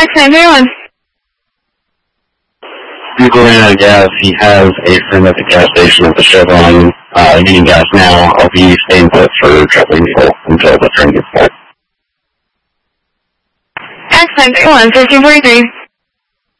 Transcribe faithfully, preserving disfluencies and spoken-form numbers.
X nine three one. Vehicle ran out of gas. He has a friend at the gas station at the Chevron, uh, getting gas now. I'll be staying put for trouble vehicle until the train gets back. X nine three one, thirteen forty-three.